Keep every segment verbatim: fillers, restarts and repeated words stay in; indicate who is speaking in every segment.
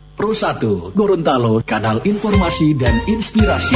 Speaker 1: Pro satu Gorontalo, kanal informasi dan inspirasi.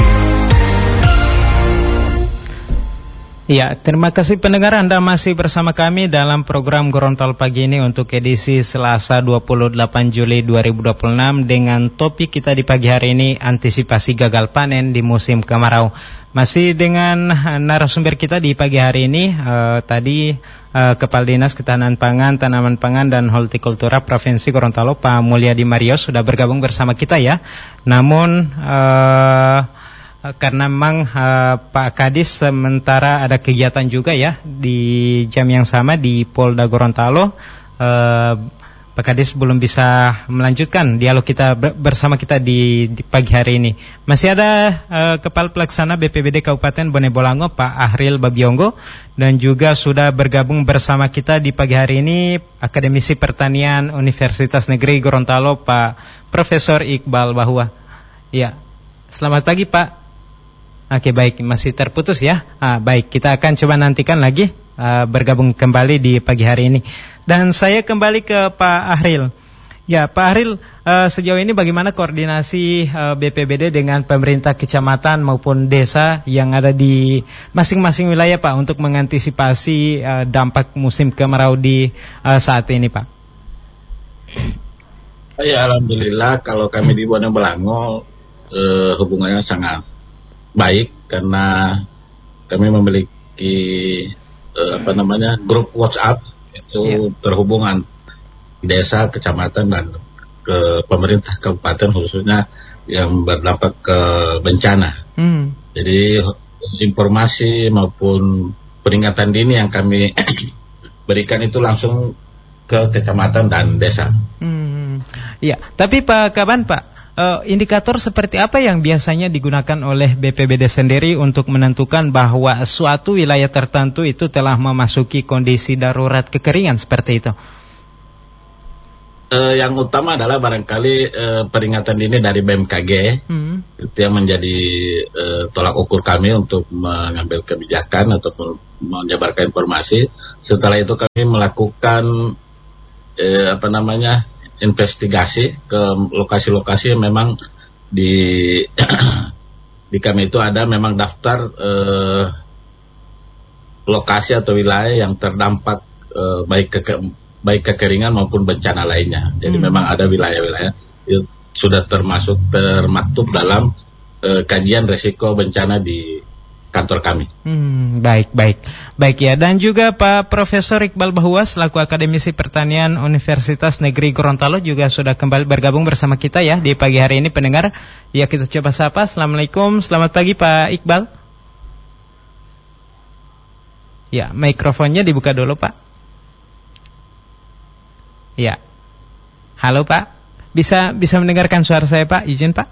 Speaker 2: Ya, terima kasih pendengar, Anda masih bersama kami dalam program Gorontalo Pagi ini untuk edisi Selasa dua puluh delapan Juli dua ribu dua puluh enam dengan topik kita di pagi hari ini, antisipasi gagal panen di musim kemarau. Masih dengan narasumber kita di pagi hari ini, uh, tadi uh, Kepala Dinas Ketahanan Pangan, Tanaman Pangan dan Hortikultura Provinsi Gorontalo, Pak Mulyadi Mario sudah bergabung bersama kita ya. Namun uh, karena memang uh, Pak Kadis sementara ada kegiatan juga ya di jam yang sama di Polda Gorontalo, uh, Pak Kadis belum bisa melanjutkan dialog kita bersama kita di, di pagi hari ini. Masih ada uh, Kepala Pelaksana B P B D Kabupaten Bone Bolango, Pak Ahril Babiongo, dan juga sudah bergabung bersama kita di pagi hari ini Akademisi Pertanian Universitas Negeri Gorontalo, Pak Profesor Iqbal Bahwa. Ya, selamat pagi Pak. Oke, baik, masih terputus ya. Ah, baik, kita akan coba nantikan lagi uh, bergabung kembali di pagi hari ini. Dan saya kembali ke Pak Ahril. Ya, Pak Ahril, uh, sejauh ini bagaimana koordinasi uh, B P B D dengan pemerintah kecamatan maupun desa yang ada di masing-masing wilayah Pak untuk mengantisipasi uh, dampak musim kemarau di uh, saat ini Pak?
Speaker 3: Ya, alhamdulillah kalau kami di Bone Bolango uh, hubungannya sangat baik karena kami memiliki uh, apa namanya grup WhatsApp itu yeah. terhubungan desa, kecamatan dan ke pemerintah kabupaten khususnya yang berdampak ke bencana. Mm. Jadi informasi maupun peringatan dini yang kami berikan itu langsung ke kecamatan dan desa.
Speaker 2: Hmm. Ya, tapi Pak Kaban Pak. Uh, indikator seperti apa yang biasanya digunakan oleh B P B D sendiri untuk menentukan bahwa suatu wilayah tertentu itu telah memasuki kondisi darurat kekeringan seperti itu?
Speaker 3: Uh, yang utama adalah barangkali uh, peringatan dini dari B M K G, hmm. itu yang menjadi uh, tolak ukur kami untuk mengambil kebijakan ataupun menyebarkan informasi. Setelah itu kami melakukan uh, apa namanya investigasi ke lokasi-lokasi yang memang di di kami itu ada memang daftar eh, lokasi atau wilayah yang terdampak eh, baik ke baik kekeringan maupun bencana lainnya. Jadi hmm. memang ada wilayah-wilayah itu sudah termasuk termaktub dalam eh, kajian risiko bencana di kantor kami.
Speaker 2: Hmm, baik, baik. Baik ya, dan juga Pak Profesor Iqbal Bahwa selaku Akademisi Pertanian Universitas Negeri Gorontalo juga sudah kembali bergabung bersama kita ya di pagi hari ini pendengar. Ya, kita coba sapa. Assalamualaikum, selamat pagi Pak Iqbal. Ya, mikrofonnya dibuka dulu Pak. Ya. Halo Pak. Bisa bisa mendengarkan suara saya Pak? Izin Pak.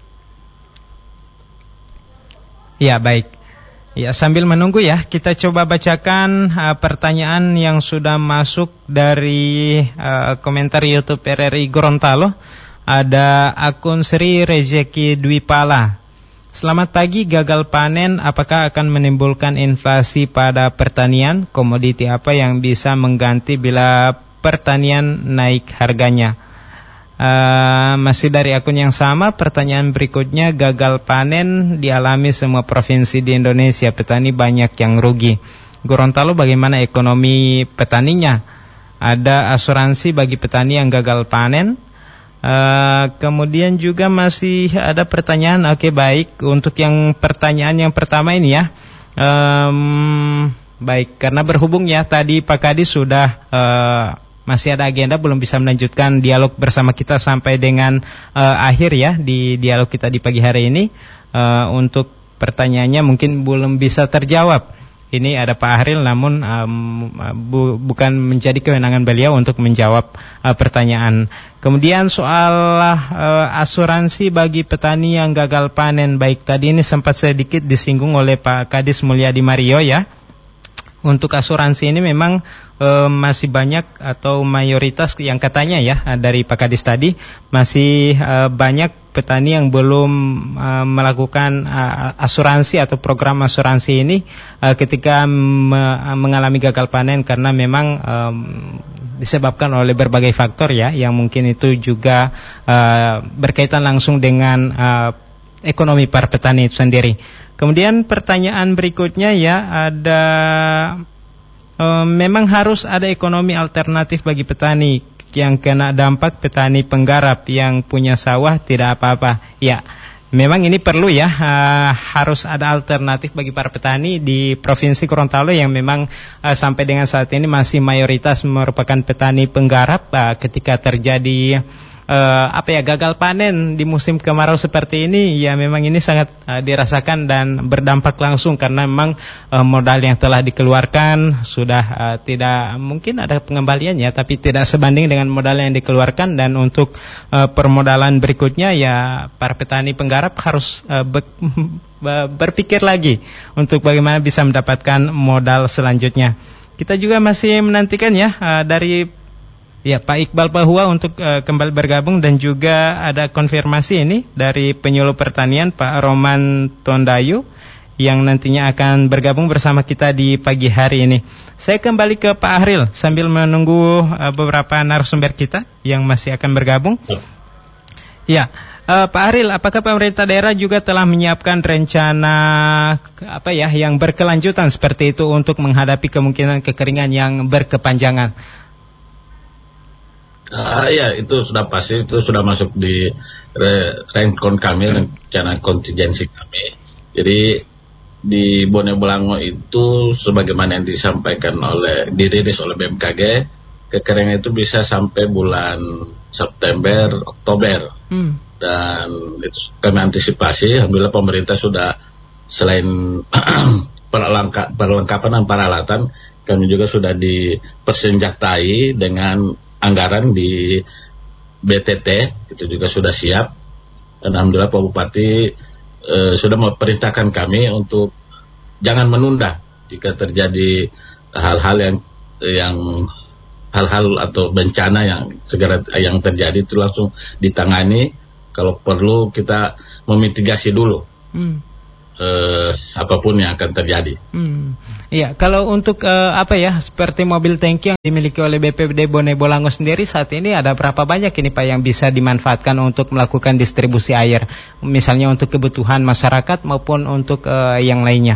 Speaker 2: Ya, baik. Ya, sambil menunggu ya, kita coba bacakan uh, pertanyaan yang sudah masuk dari uh, komentar YouTube R R I Gorontalo. Ada akun Sri Rezeki Dwipala. Selamat pagi, gagal panen apakah akan menimbulkan inflasi pada pertanian? Komoditi apa yang bisa mengganti bila pertanian naik harganya? Uh, masih dari akun yang sama, pertanyaan berikutnya, gagal panen dialami semua provinsi di Indonesia, petani banyak yang rugi. Gorontalo bagaimana ekonomi petaninya? Ada asuransi bagi petani yang gagal panen? Uh, kemudian juga masih ada pertanyaan, oke okay, baik, untuk yang pertanyaan yang pertama ini ya. Um, baik, karena berhubung ya, tadi Pak Kadis sudah... Uh, masih ada agenda, belum bisa melanjutkan dialog bersama kita sampai dengan uh, akhir ya di dialog kita di pagi hari ini. Uh, untuk pertanyaannya mungkin belum bisa terjawab. Ini ada Pak Ahril, namun um, bu, bukan menjadi kewenangan beliau untuk menjawab uh, pertanyaan. Kemudian soal uh, asuransi bagi petani yang gagal panen, baik tadi ini sempat sedikit disinggung oleh Pak Kadis Mulyadi Mario ya. Untuk asuransi ini memang e, masih banyak atau mayoritas yang katanya ya dari Pak Kadis tadi masih e, banyak petani yang belum uh, melakukan uh, asuransi atau program asuransi ini uh, ketika me- mengalami gagal panen karena memang um, disebabkan oleh berbagai faktor ya, yang mungkin itu juga uh, berkaitan langsung dengan uh, ekonomi para petani itu sendiri. Kemudian pertanyaan berikutnya ya, ada uh, memang harus ada ekonomi alternatif bagi petani yang kena dampak petani penggarap yang punya sawah tidak apa-apa. Ya, memang ini perlu ya, uh, harus ada alternatif bagi para petani di Provinsi Gorontalo yang memang uh, sampai dengan saat ini masih mayoritas merupakan petani penggarap. Uh, ketika terjadi uh, apa ya gagal panen di musim kemarau seperti ini, ya memang ini sangat uh, dirasakan dan berdampak langsung karena memang uh, modal yang telah dikeluarkan sudah uh, tidak mungkin ada pengembaliannya, tapi tidak sebanding dengan modal yang dikeluarkan, dan untuk uh, permodalan berikutnya ya para petani penggarap harus uh, be- berpikir lagi untuk bagaimana bisa mendapatkan modal selanjutnya. Kita juga masih menantikan ya uh, dari ya Pak Iqbal Bahwa untuk uh, kembali bergabung, dan juga ada konfirmasi ini dari penyuluh pertanian Pak Roman Tondayu yang nantinya akan bergabung bersama kita di pagi hari ini. Saya kembali ke Pak Ahril sambil menunggu uh, beberapa narasumber kita yang masih akan bergabung. Ya, uh, Pak Ahril, apakah pemerintah daerah juga telah menyiapkan rencana apa ya yang berkelanjutan seperti itu untuk menghadapi kemungkinan kekeringan yang berkepanjangan?
Speaker 3: Uh, ya, itu sudah pasti, itu sudah masuk di re- rencon kami, rencana kontingensi kami. Jadi di Bone Bolango itu sebagaimana yang disampaikan oleh dirilis oleh B M K G, kekeringan itu bisa sampai bulan September, Oktober. Hmm. Dan itu kami antisipasi. Alhamdulillah pemerintah sudah selain perlengkap, perlengkapan dan peralatan, kami juga sudah dipersenjatai dengan anggaran di B T T, itu juga sudah siap. Dan alhamdulillah Pak Bupati e, sudah memerintahkan kami untuk jangan menunda jika terjadi hal-hal yang yang hal-hal atau bencana yang segera yang terjadi itu langsung ditangani. Kalau perlu kita memitigasi dulu. Hmm. Uh, apapun yang akan terjadi.
Speaker 2: Hmm. Iya, kalau untuk uh, apa ya seperti mobil tangki yang dimiliki oleh B P B D Bone Bolango sendiri saat ini ada berapa banyak ini Pak yang bisa dimanfaatkan untuk melakukan distribusi air, misalnya untuk kebutuhan masyarakat maupun untuk uh, yang lainnya?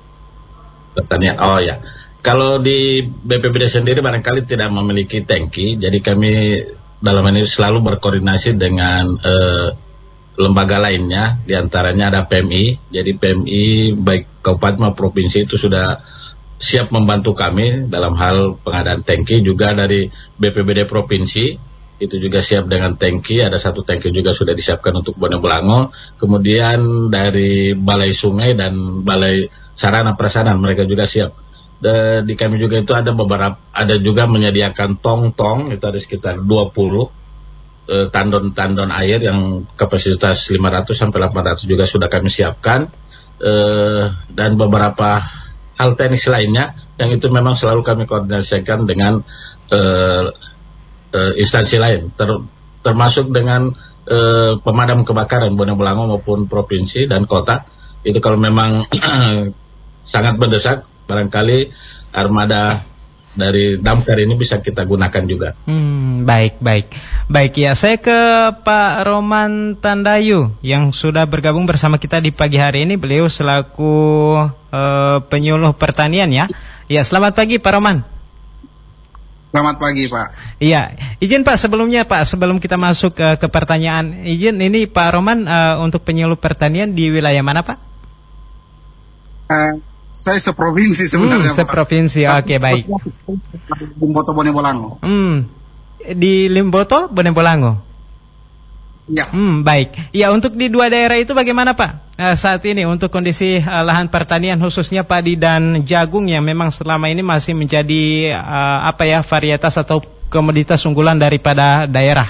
Speaker 3: Pertanyaan, oh ya, kalau di B P B D sendiri barangkali tidak memiliki tangki, jadi kami dalam ini selalu berkoordinasi dengan uh, lembaga lainnya, diantaranya ada P M I. Jadi P M I baik kabupaten maupun provinsi itu sudah siap membantu kami dalam hal pengadaan tangki. Juga dari B P B D provinsi itu juga siap dengan tangki. Ada satu tangki juga sudah disiapkan untuk Bone Bolango. Kemudian dari Balai Sungai dan Balai Sarana Prasarana mereka juga siap. De, di kami juga itu ada beberapa, ada juga menyediakan tong-tong, itu ada sekitar dua puluh tandon-tandon air yang kapasitas lima ratus sampai delapan ratus juga sudah kami siapkan, uh, dan beberapa hal teknis lainnya yang itu memang selalu kami koordinasikan dengan uh, uh, instansi lain, ter- termasuk dengan uh, pemadam kebakaran Bone Bolango maupun provinsi dan kota. Itu kalau memang sangat mendesak, barangkali armada dari damkar ini bisa kita gunakan juga. Hmm,
Speaker 2: baik, baik. Baik ya, saya ke Pak Roman Tandayu yang sudah bergabung bersama kita di pagi hari ini. Beliau selaku uh, penyuluh pertanian ya. Ya, selamat pagi Pak Roman.
Speaker 4: Selamat pagi Pak.
Speaker 2: Iya, izin Pak sebelumnya Pak, sebelum kita masuk ke, ke pertanyaan, izin ini Pak Roman uh, untuk penyuluh pertanian di wilayah mana Pak?
Speaker 4: Uh, Saya seprovinsi sebenarnya.
Speaker 2: Hmm, seprovinsi, oke okay, baik.
Speaker 4: Limboto Bone Bolango.
Speaker 2: Hmm, di Limboto Bone Bolango.
Speaker 4: Ya.
Speaker 2: Hmm, baik. Ya, untuk di dua daerah itu bagaimana Pak? Uh, saat ini untuk kondisi uh, lahan pertanian khususnya padi dan jagung yang memang selama ini masih menjadi uh, apa ya varietas atau komoditas unggulan daripada daerah.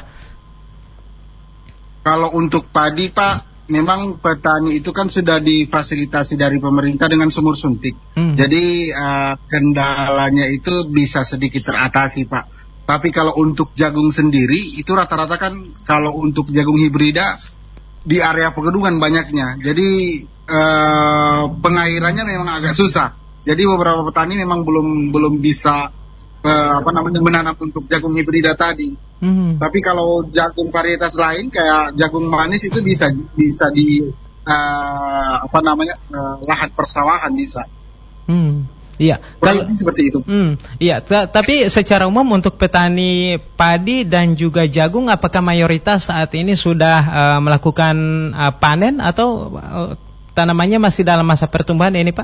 Speaker 4: Kalau untuk padi Pak, memang petani itu kan sudah difasilitasi dari pemerintah dengan sumur suntik. Hmm. Jadi uh, kendalanya itu bisa sedikit teratasi Pak. Tapi kalau untuk jagung sendiri itu rata-rata kan kalau untuk jagung hibrida di area pegunungan banyaknya. Jadi uh, pengairannya memang agak susah. Jadi beberapa petani memang belum belum bisa uh, apa namanya menanam untuk jagung hibrida tadi. Hmm. Tapi kalau jagung varietas lain kayak jagung manis itu bisa bisa di uh, apa namanya uh, lahan persawahan bisa.
Speaker 2: Hmm. Iya,
Speaker 4: kalau seperti itu.
Speaker 2: Hmm, iya, t- tapi secara umum untuk petani padi dan juga jagung, apakah mayoritas saat ini sudah uh, melakukan uh, panen atau uh, tanamannya masih dalam masa pertumbuhan ini, Pak?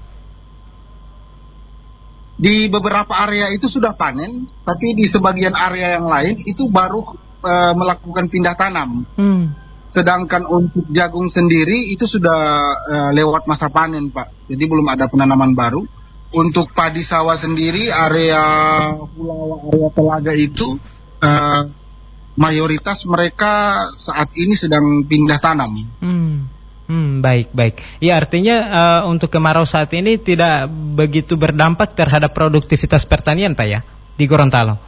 Speaker 4: Di beberapa area itu sudah panen, tapi di sebagian area yang lain itu baru uh, melakukan pindah tanam. Hmm. Sedangkan untuk jagung sendiri itu sudah uh, lewat masa panen, Pak. Jadi belum ada penanaman baru. Untuk padi sawah sendiri, area pulau, area telaga itu uh, mayoritas mereka saat ini sedang pindah tanam.
Speaker 2: Hmm, hmm baik baik. Ya artinya uh, untuk kemarau saat ini tidak begitu berdampak terhadap produktivitas pertanian, Pak ya, di Gorontalo.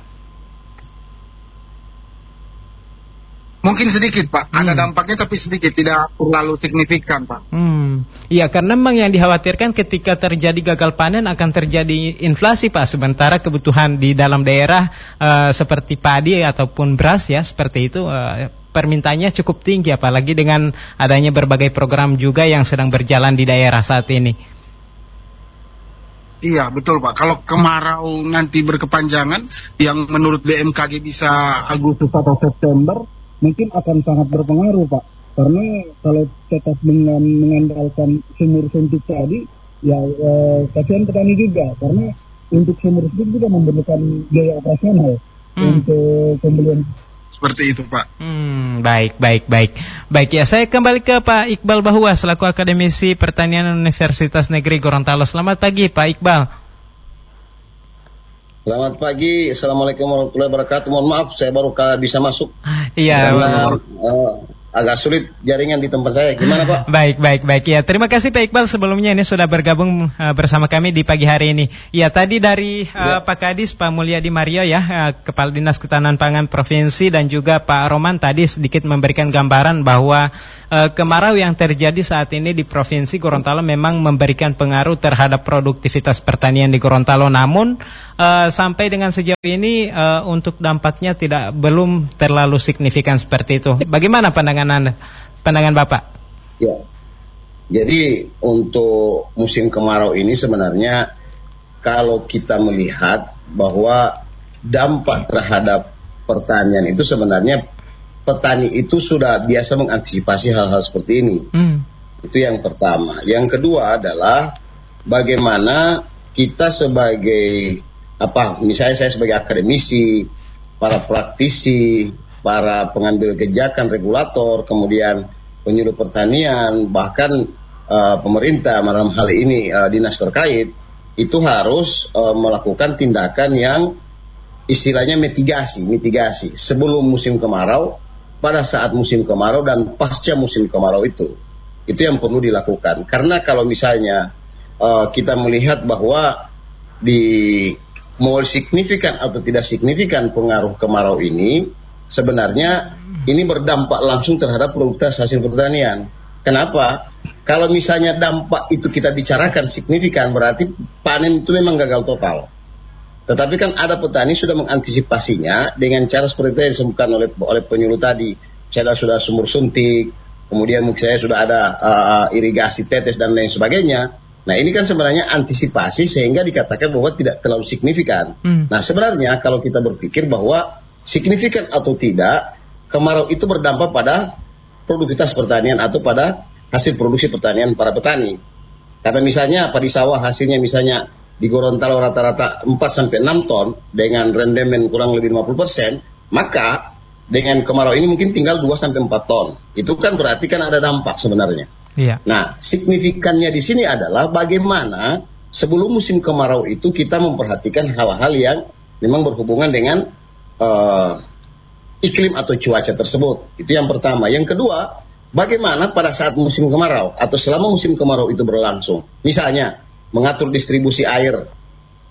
Speaker 4: Mungkin sedikit, Pak. Ada hmm. dampaknya tapi sedikit, tidak terlalu signifikan, Pak.
Speaker 2: Hmm. Iya, karena memang yang dikhawatirkan ketika terjadi gagal panen akan terjadi inflasi, Pak. Sementara kebutuhan di dalam daerah uh, seperti padi ataupun beras ya, seperti itu uh, permintaannya cukup tinggi, apalagi dengan adanya berbagai program juga yang sedang berjalan di daerah saat ini.
Speaker 4: Iya, betul, Pak. Kalau kemarau nanti berkepanjangan yang menurut B M K G bisa Agustus atau September, mungkin akan sangat berpengaruh, Pak. Karena kalau tetap dengan mengandalkan sumur suntik tadi, ya eh, kasihan petani juga. Karena untuk sumur suntik juga memerlukan biaya operasional hmm. untuk pembelian.
Speaker 2: Seperti itu, Pak. Hmm, baik, baik, baik. Baik ya, saya kembali ke Pak Iqbal Bahua selaku Akademisi Pertanian Universitas Negeri Gorontalo. Selamat pagi, Pak Iqbal.
Speaker 5: Selamat pagi, Assalamualaikum warahmatullahi wabarakatuh. Mohon maaf, saya baru bisa masuk.
Speaker 2: Iya.
Speaker 5: Karena, uh, agak sulit jaringan di tempat saya. Gimana, Pak?
Speaker 2: Baik, baik, baik. Ya, terima kasih Pak Iqbal sebelumnya ini sudah bergabung uh, bersama kami di pagi hari ini. Ya, tadi dari uh, ya. Pak Kadis, Pak Mulyadi Mario ya, uh, Kepala Dinas Ketahanan Pangan Provinsi, dan juga Pak Roman tadi sedikit memberikan gambaran bahwa uh, kemarau yang terjadi saat ini di Provinsi Gorontalo memang memberikan pengaruh terhadap produktivitas pertanian di Gorontalo. Namun uh, sampai dengan sejauh ini uh, untuk dampaknya tidak belum terlalu signifikan seperti itu. Bagaimana pandangan Anda, pandangan Bapak?
Speaker 5: Ya, jadi untuk musim kemarau ini sebenarnya kalau kita melihat bahwa dampak terhadap pertanian itu sebenarnya petani itu sudah biasa mengantisipasi hal-hal seperti ini. Hmm. Itu yang pertama. Yang kedua adalah bagaimana kita sebagai apa, misalnya saya sebagai akademisi, para praktisi, para pengambil kebijakan, regulator, kemudian penyuluh pertanian, bahkan uh, pemerintah dalam hal ini uh, dinas terkait, itu harus uh, melakukan tindakan yang istilahnya mitigasi, mitigasi sebelum musim kemarau, pada saat musim kemarau, dan pasca musim kemarau itu. Itu yang perlu dilakukan. Karena kalau misalnya uh, kita melihat bahwa di mau signifikan atau tidak signifikan pengaruh kemarau ini, sebenarnya ini berdampak langsung terhadap produktivitas hasil pertanian. Kenapa? Kalau misalnya dampak itu kita bicarakan signifikan, berarti panen itu memang gagal total. Tetapi kan ada petani sudah mengantisipasinya dengan cara seperti yang disebutkan oleh oleh penyuluh tadi. Saya sudah sumur suntik, kemudian mungkin saya sudah ada uh, irigasi tetes dan lain sebagainya. Nah, ini kan sebenarnya antisipasi sehingga dikatakan bahwa tidak terlalu signifikan. Hmm. Nah, sebenarnya kalau kita berpikir bahwa signifikan atau tidak, kemarau itu berdampak pada produktivitas pertanian atau pada hasil produksi pertanian para petani. Karena misalnya padi sawah hasilnya misalnya di Gorontalo rata-rata empat sampai enam ton dengan rendemen kurang lebih lima puluh persen, maka dengan kemarau ini mungkin tinggal dua sampai empat ton. Itu kan berarti kan ada dampak sebenarnya. Iya. Nah, signifikannya di sini adalah bagaimana sebelum musim kemarau itu kita memperhatikan hal-hal yang memang berhubungan dengan Uh, iklim atau cuaca tersebut. Itu yang pertama. Yang kedua, bagaimana pada saat musim kemarau atau selama musim kemarau itu berlangsung. Misalnya, mengatur distribusi air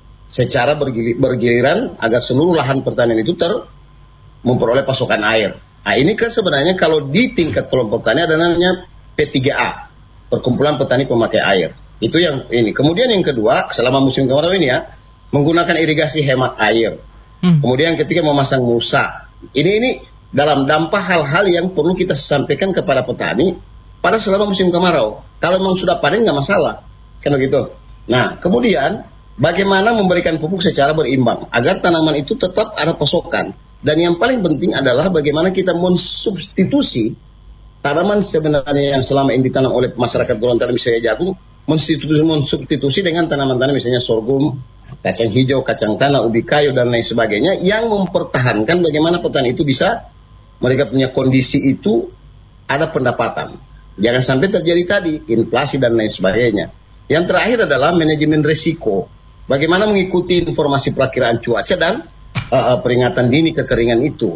Speaker 5: secara bergiliran agar seluruh lahan pertanian itu ter memperoleh pasokan air. Nah ini kan sebenarnya kalau di tingkat kelompok tani ada namanya P tiga A, Perkumpulan Petani Pemakai Air. Itu yang ini. Kemudian yang kedua, selama musim kemarau ini ya, menggunakan irigasi hemat air. Hmm. Kemudian ketika memasang musa. Ini ini dalam dampak hal-hal yang perlu kita sampaikan kepada petani pada selama musim kemarau. Kalau memang sudah panen nggak masalah, kan begitu. Nah, kemudian bagaimana memberikan pupuk secara berimbang agar tanaman itu tetap ada pasokan. Dan yang paling penting adalah bagaimana kita mensubstitusi tanaman sebenarnya yang selama ini ditanam oleh masyarakat Gorontalo misalnya jagung, mensubstitusi, mensubstitusi dengan tanaman-tanaman misalnya sorghum, kacang hijau, kacang tanah, ubi kayu dan lain sebagainya yang mempertahankan bagaimana petani itu bisa mereka punya kondisi itu ada pendapatan. Jangan sampai terjadi tadi inflasi dan lain sebagainya. Yang terakhir adalah manajemen risiko. Bagaimana mengikuti informasi perakiraan cuaca dan uh, peringatan dini kekeringan itu.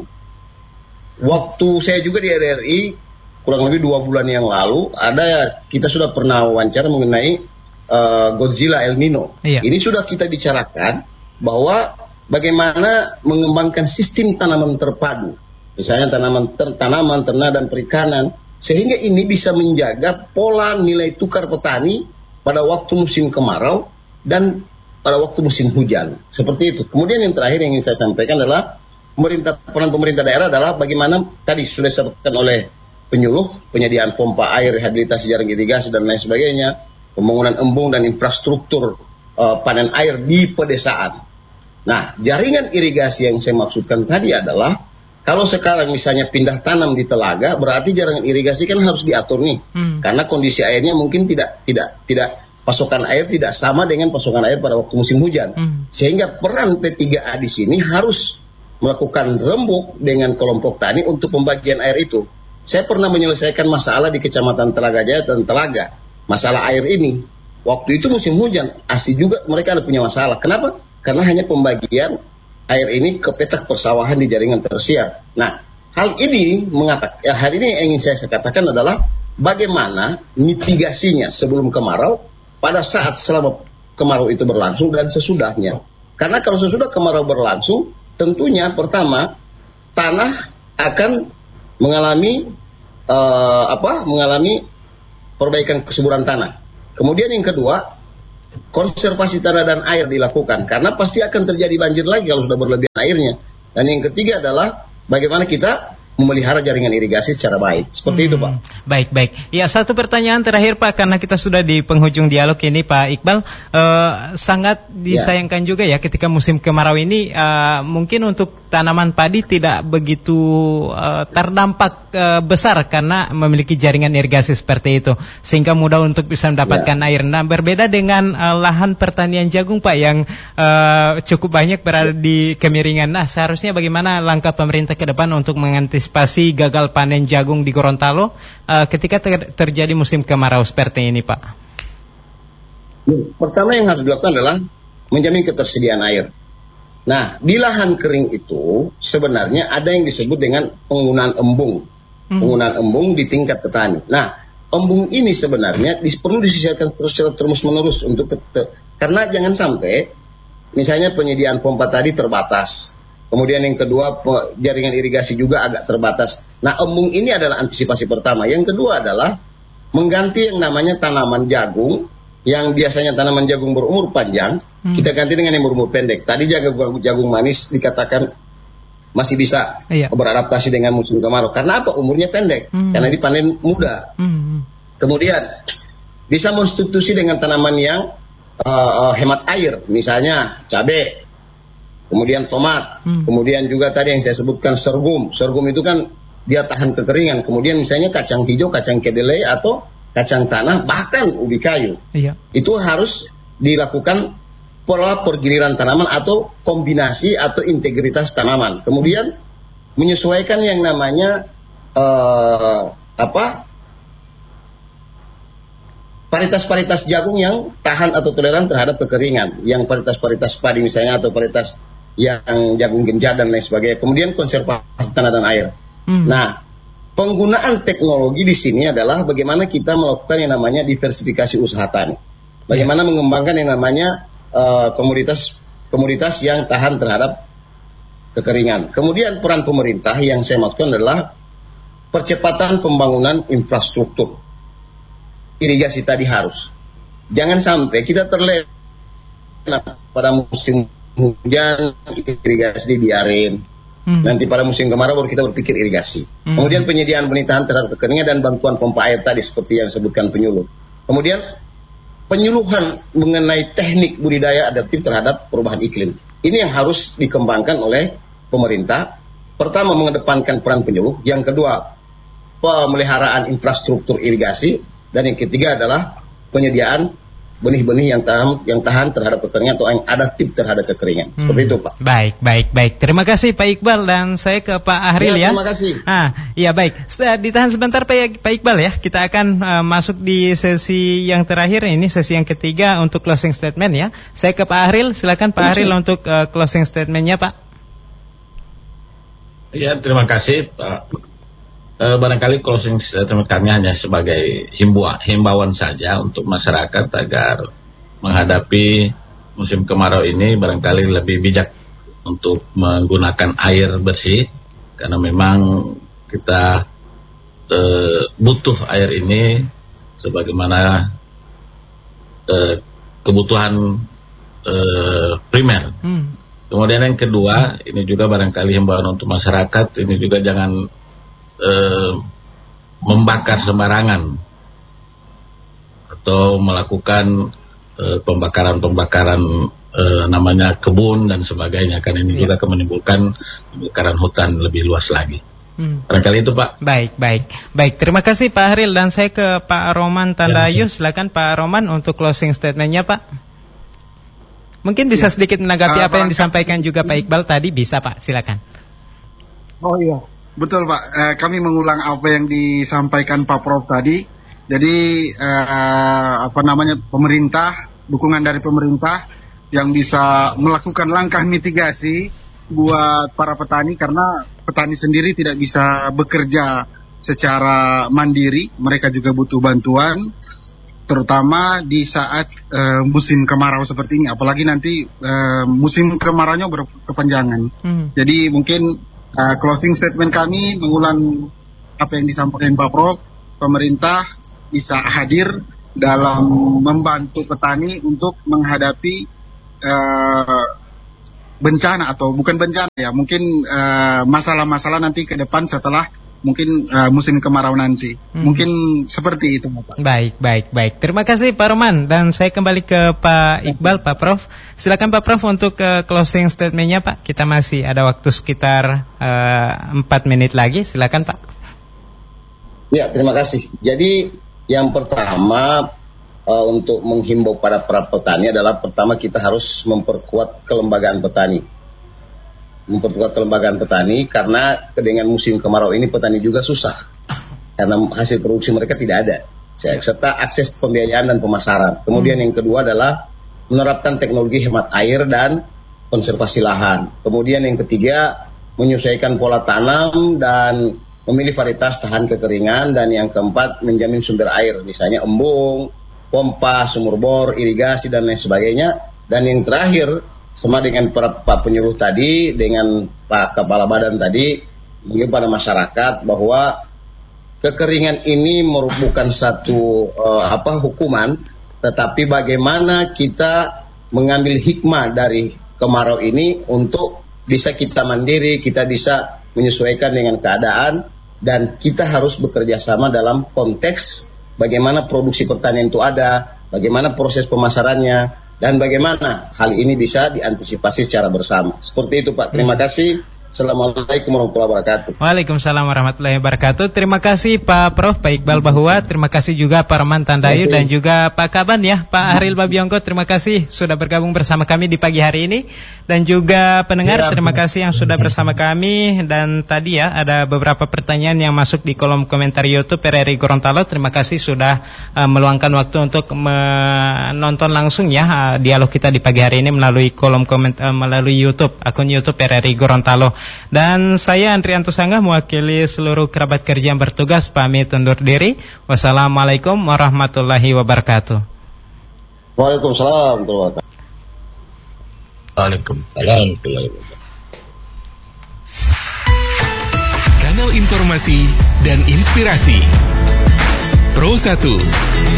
Speaker 5: Waktu saya juga di R R I kurang lebih dua bulan yang lalu ada kita sudah pernah wawancara mengenai uh, Godzilla El Nino. Iya. Ini sudah kita bicarakan bahwa bagaimana mengembangkan sistem tanaman terpadu, misalnya tanaman ter, tanaman ternak dan perikanan, sehingga ini bisa menjaga pola nilai tukar petani pada waktu musim kemarau dan pada waktu musim hujan, seperti itu. Kemudian yang terakhir yang ingin saya sampaikan adalah pemerintah, peran pemerintah daerah adalah bagaimana tadi sudah disebutkan oleh penyuluh, penyediaan pompa air, rehabilitasi jaring irigasi dan lain sebagainya, pembangunan embung dan infrastruktur uh, panen air di pedesaan. Nah, jaringan irigasi yang saya maksudkan tadi adalah kalau sekarang misalnya pindah tanam di telaga, berarti jaringan irigasi kan harus diatur nih, hmm. karena kondisi airnya mungkin tidak tidak tidak pasokan air tidak sama dengan pasokan air pada waktu musim hujan. Hmm. Sehingga peran P tiga A di sini harus melakukan rembuk dengan kelompok tani untuk pembagian air itu. Saya pernah menyelesaikan masalah di Kecamatan Telaga Jaya dan Telaga. Masalah air ini. Waktu itu musim hujan, asli juga mereka ada punya masalah. Kenapa? Karena hanya pembagian air ini ke petak persawahan di jaringan tersier. Nah, hal ini mengatakan, ya, hal ini yang ingin saya katakan adalah bagaimana mitigasinya sebelum kemarau, pada saat selama kemarau itu berlangsung dan sesudahnya. Karena kalau sesudah kemarau berlangsung, tentunya pertama tanah akan mengalami uh, apa? Mengalami perbaikan kesuburan tanah. Kemudian yang kedua, konservasi tanah dan air dilakukan karena pasti akan terjadi banjir lagi kalau sudah berlebihan airnya. Dan yang ketiga adalah bagaimana kita memelihara jaringan irigasi secara baik. Seperti hmm, itu, Pak. Baik, baik. Ya, satu pertanyaan terakhir, Pak, karena kita sudah di penghujung dialog ini, Pak Iqbal. Uh, sangat disayangkan ya. juga ya ketika musim kemarau ini uh, mungkin untuk tanaman padi tidak begitu uh, terdampak uh, besar karena memiliki jaringan irigasi seperti itu, sehingga mudah untuk bisa mendapatkan ya. air. Nah, berbeda dengan uh, lahan pertanian jagung, Pak, yang uh, cukup banyak berada di kemiringan. Nah, seharusnya bagaimana langkah pemerintah ke depan untuk mengantisipasi Antisipasi gagal panen jagung di Gorontalo uh, ketika ter- terjadi musim kemarau seperti ini, Pak? Pertama yang harus dilakukan adalah menjamin ketersediaan air. Nah, di lahan kering itu sebenarnya ada yang disebut dengan penggunaan embung. Hmm. Penggunaan embung di tingkat petani. Nah, embung ini sebenarnya dis- perlu disisiarkan terus terus-menerus untuk ke- karena jangan sampai misalnya penyediaan pompa tadi terbatas. Kemudian yang kedua, jaringan irigasi juga agak terbatas. Nah, embung ini adalah antisipasi pertama. Yang kedua adalah mengganti yang namanya tanaman jagung, yang biasanya tanaman jagung berumur panjang, hmm. kita ganti dengan yang berumur pendek. Tadi jagung, jagung manis dikatakan masih bisa iya. beradaptasi dengan musim kemarau. Karena apa? Umurnya pendek. Hmm. Karena dipanen muda. Hmm. Kemudian, bisa mensubstitusi dengan tanaman yang uh, uh, hemat air. Misalnya cabai. Kemudian tomat, hmm. kemudian juga tadi yang saya sebutkan sorghum. Sorghum itu kan dia tahan kekeringan. Kemudian misalnya kacang hijau, kacang kedelai atau kacang tanah, bahkan ubi kayu. Iya. Itu harus dilakukan pola pergiliran tanaman atau kombinasi atau integritas tanaman. Kemudian menyesuaikan yang namanya uh, apa? Varietas-varietas jagung yang tahan atau toleran terhadap kekeringan. Yang varietas-varietas padi misalnya atau varietas yang jagung genjat dan lain sebagainya. Kemudian konservasi tanah dan air. Hmm. Nah, penggunaan teknologi di sini adalah bagaimana kita melakukan yang namanya diversifikasi usaha tani. Bagaimana yeah. mengembangkan yang namanya uh, komoditas komoditas yang tahan terhadap kekeringan. Kemudian peran pemerintah yang saya maksudkan adalah percepatan pembangunan infrastruktur irigasi tadi harus. Jangan sampai kita terlena pada musim hujan irigasi dibiarin. Hmm. Nanti pada musim kemarau baru kita berpikir irigasi. Hmm. Kemudian penyediaan penitahan terhadap kekeringan dan bantuan pompa air tadi seperti yang disebutkan penyuluh. Kemudian penyuluhan mengenai teknik budidaya adaptif terhadap perubahan iklim. Ini yang harus dikembangkan oleh pemerintah. Pertama, mengedepankan peran penyuluh. Yang kedua, pemeliharaan infrastruktur irigasi. Dan yang ketiga adalah penyediaan benih-benih yang tahan, yang tahan terhadap kekeringan atau yang adaptif terhadap kekeringan. Hmm. Seperti itu, Pak.
Speaker 2: Baik, baik, baik. Terima kasih Pak Iqbal, dan saya ke Pak Ahril ya.
Speaker 5: Terima kasih.
Speaker 2: Ah, iya baik. Ditahan sebentar Pak, Pak Iqbal ya. Kita akan uh, masuk di sesi yang terakhir ini, sesi yang ketiga untuk closing statement ya. Saya ke Pak Ahril, silakan Pak Ahril untuk uh, closing statementnya Pak.
Speaker 3: Ya, terima kasih Pak. E, barangkali closing statement kami hanya sebagai himbauan, himbauan saja untuk masyarakat agar menghadapi musim kemarau ini barangkali lebih bijak untuk menggunakan air bersih, karena memang kita e, butuh air ini sebagaimana e, kebutuhan e, primer. Hmm. Kemudian yang kedua, ini juga barangkali himbauan untuk masyarakat, ini juga jangan Uh, membakar sembarangan atau melakukan uh, pembakaran-pembakaran uh, namanya kebun dan sebagainya, karena ini ya. juga akan menimbulkan kebakaran hutan lebih luas lagi. Hmm. Barangkali itu Pak.
Speaker 2: Baik, baik, baik. Terima kasih Pak Ahril, dan saya ke Pak Roman Tandayu. Ya, silakan Pak Roman untuk closing statementnya Pak. Mungkin bisa ya. sedikit menanggapi uh, apa yang disampaikan juga Pak Iqbal tadi, bisa Pak, silakan.
Speaker 4: Oh iya. Betul Pak, eh, kami mengulang apa yang disampaikan Pak Prof tadi. Jadi eh, apa namanya pemerintah, dukungan dari pemerintah yang bisa melakukan langkah mitigasi buat para petani, karena petani sendiri tidak bisa bekerja secara mandiri, mereka juga butuh bantuan, terutama di saat eh, musim kemarau seperti ini, apalagi nanti eh, musim kemaraunya berkepanjangan. Hmm. Jadi mungkin Uh, closing statement kami mengulang apa yang disampaikan Pak Prof, pemerintah bisa hadir dalam membantu petani untuk menghadapi uh, bencana atau bukan bencana ya, mungkin uh, masalah-masalah nanti ke depan setelah mungkin uh, musim kemarau nanti. Hmm. Mungkin seperti itu Pak.
Speaker 2: Baik, baik, baik. Terima kasih Pak Roman, dan saya kembali ke Pak Iqbal, Pak Prof. Silakan Pak Prof untuk uh, closing statementnya Pak. Kita masih ada waktu sekitar empat uh, menit lagi. Silakan Pak.
Speaker 5: Ya, terima kasih. Jadi yang pertama uh, untuk menghimbau pada para petani adalah, pertama kita harus memperkuat kelembagaan petani. Memperkuat kelembagaan petani, karena dengan musim kemarau ini petani juga susah karena hasil produksi mereka tidak ada, serta akses pembiayaan dan pemasaran. Kemudian hmm. yang kedua adalah menerapkan teknologi hemat air dan konservasi lahan. Kemudian yang ketiga, menyesuaikan pola tanam dan memilih varietas tahan kekeringan. Dan yang keempat, menjamin sumber air, misalnya embung, pompa, sumur bor, irigasi dan lain sebagainya. Dan yang terakhir, sama dengan Pak penyuluh tadi, dengan Pak Kepala Badan tadi, mungkin pada masyarakat bahwa kekeringan ini merupakan satu uh, apa hukuman, tetapi bagaimana kita mengambil hikmah dari kemarau ini untuk bisa kita mandiri, kita bisa menyesuaikan dengan keadaan, dan kita harus bekerja sama dalam konteks bagaimana produksi pertanian itu ada, bagaimana proses pemasarannya, dan bagaimana hal ini bisa diantisipasi secara bersama. Seperti itu Pak, terima kasih. Assalamualaikum warahmatullahi wabarakatuh.
Speaker 2: Waalaikumsalam warahmatullahi wabarakatuh. Terima kasih Pak Prof, Pak Iqbal Bahwa. Terima kasih juga Pak Roman Tandayu dan juga Pak Kaban ya, Pak Ahril Babiongko. Terima kasih sudah bergabung bersama kami di pagi hari ini. Dan juga pendengar, ya, terima kasih yang sudah bersama kami. Dan tadi ya ada beberapa pertanyaan yang masuk di kolom komentar YouTube R R I Gorontalo. Terima kasih sudah uh, meluangkan waktu untuk menonton langsung ya uh, dialog kita di pagi hari ini melalui kolom komentar, uh, melalui YouTube, akun YouTube R R I Gorontalo. Dan saya Andrianto Sanggah mewakili seluruh kerabat kerja yang bertugas pamit undur diri. Wassalamualaikum warahmatullahi wabarakatuh.
Speaker 5: Waalaikumsalam warahmatullahi wabarakatuh.
Speaker 3: Waalaikumsalam warahmatullahi wabarakatuh.
Speaker 6: informasi dan inspirasi. Pro satu